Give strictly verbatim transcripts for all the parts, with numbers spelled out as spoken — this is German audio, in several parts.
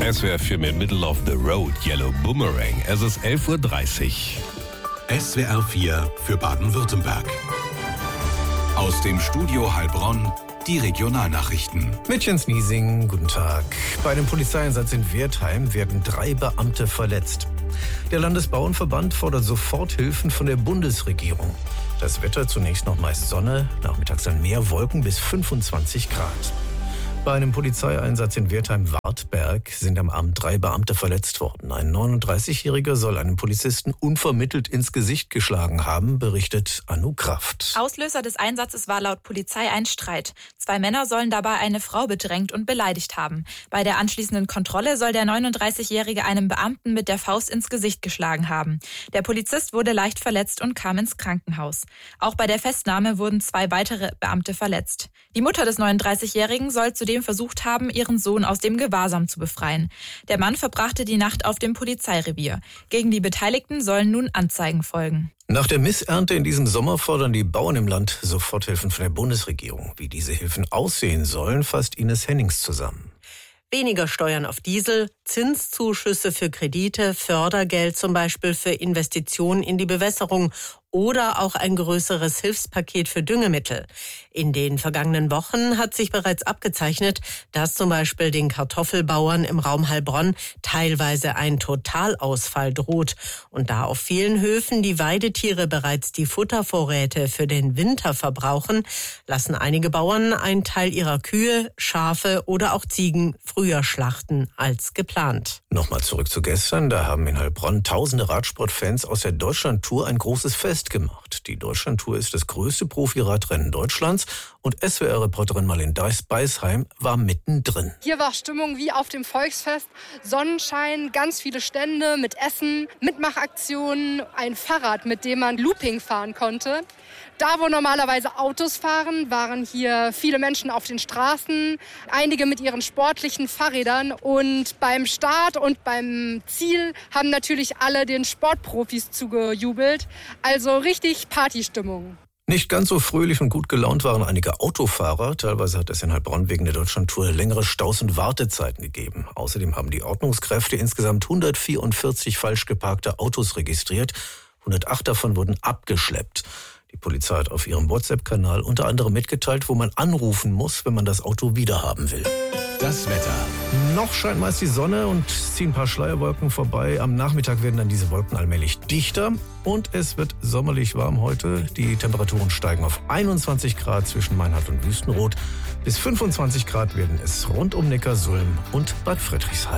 S W R vier mit Middle of the Road, Yellow Boomerang. Es ist elf Uhr dreißig. S W R vier für Baden-Württemberg. Aus dem Studio Heilbronn die Regionalnachrichten. Mit Jens Niesing, guten Tag. Bei einem Polizeieinsatz in Wertheim werden drei Beamte verletzt. Der Landesbauernverband fordert Soforthilfen von der Bundesregierung. Das Wetter zunächst noch meist Sonne, nachmittags dann mehr Wolken bis fünfundzwanzig Grad. Bei einem Polizeieinsatz in Wertheim-Wartberg sind am Abend drei Beamte verletzt worden. Ein neununddreißigjähriger soll einen Polizisten unvermittelt ins Gesicht geschlagen haben, berichtet Anu Kraft. Auslöser des Einsatzes war laut Polizei ein Streit. Zwei Männer sollen dabei eine Frau bedrängt und beleidigt haben. Bei der anschließenden Kontrolle soll der neununddreißigjährige einem Beamten mit der Faust ins Gesicht geschlagen haben. Der Polizist wurde leicht verletzt und kam ins Krankenhaus. Auch bei der Festnahme wurden zwei weitere Beamte verletzt. Die Mutter des neununddreißigjährigen soll zudem versucht haben, ihren Sohn aus dem Gewahrsam zu befreien. Der Mann verbrachte die Nacht auf dem Polizeirevier. Gegen die Beteiligten sollen nun Anzeigen folgen. Nach der Missernte in diesem Sommer fordern die Bauern im Land Soforthilfen von der Bundesregierung. Wie diese Hilfen aussehen sollen, fasst Ines Hennings zusammen. Weniger Steuern auf Diesel, Zinszuschüsse für Kredite, Fördergeld zum Beispiel für Investitionen in die Bewässerung oder auch ein größeres Hilfspaket für Düngemittel. In den vergangenen Wochen hat sich bereits abgezeichnet, dass zum Beispiel den Kartoffelbauern im Raum Heilbronn teilweise ein Totalausfall droht. Und da auf vielen Höfen die Weidetiere bereits die Futtervorräte für den Winter verbrauchen, lassen einige Bauern einen Teil ihrer Kühe, Schafe oder auch Ziegen früher schlachten als geplant. Nochmal zurück zu gestern. Da haben in Heilbronn tausende Radsportfans aus der Deutschlandtour ein großes Fest gemacht. Die Deutschlandtour ist das größte Profiradrennen Deutschlands und S W R-Reporterin Marlene Beisheim war mittendrin. Hier war Stimmung wie auf dem Volksfest. Sonnenschein, ganz viele Stände mit Essen, Mitmachaktionen, ein Fahrrad, mit dem man Looping fahren konnte. Da, wo normalerweise Autos fahren, waren hier viele Menschen auf den Straßen, einige mit ihren sportlichen Fahrrädern. Und beim Start und beim Ziel haben natürlich alle den Sportprofis zugejubelt. Also richtig Partystimmung. Nicht ganz so fröhlich und gut gelaunt waren einige Autofahrer. Teilweise hat es in Heilbronn wegen der Deutschlandtour längere Staus und Wartezeiten gegeben. Außerdem haben die Ordnungskräfte insgesamt hundertvierundvierzig falsch geparkte Autos registriert. hundertacht davon wurden abgeschleppt. Die Polizei hat auf ihrem WhatsApp-Kanal unter anderem mitgeteilt, wo man anrufen muss, wenn man das Auto wiederhaben will. Das Wetter. Noch scheint meist die Sonne und ziehen ein paar Schleierwolken vorbei. Am Nachmittag werden dann diese Wolken allmählich dichter und es wird sommerlich warm heute. Die Temperaturen steigen auf einundzwanzig Grad zwischen Meinhard und Wüstenrot. Bis fünfundzwanzig Grad werden es rund um Neckarsulm und Bad Friedrichshall.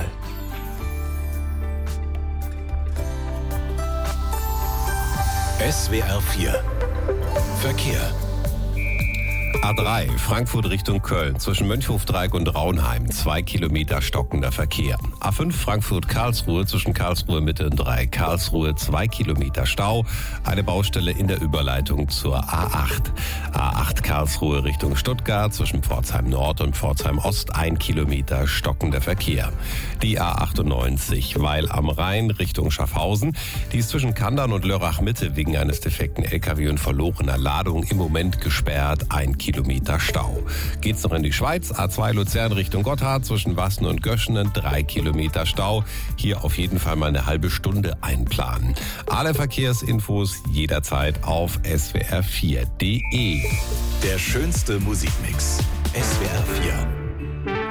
S W R vier Verkehr. A drei, Frankfurt Richtung Köln, zwischen Mönchhofdreieck und Raunheim, zwei Kilometer stockender Verkehr. A fünf, Frankfurt-Karlsruhe, zwischen Karlsruhe Mitte und drei, Karlsruhe, zwei Kilometer Stau, eine Baustelle in der Überleitung zur A acht. A acht, Karlsruhe Richtung Stuttgart, zwischen Pforzheim Nord und Pforzheim Ost, ein Kilometer stockender Verkehr. Die A achtundneunzig, Weil am Rhein Richtung Schaffhausen, die ist zwischen Kandern und Lörrach Mitte wegen eines defekten L K W und verlorener Ladung im Moment gesperrt, ein Kilometer Stau. Geht's noch in die Schweiz, A zwei Luzern Richtung Gotthard, zwischen Wassen und Göschenen, drei Kilometer Stau. Hier auf jeden Fall mal eine halbe Stunde einplanen. Alle Verkehrsinfos jederzeit auf S W R vier punkt de. Der schönste Musikmix. S W R vier.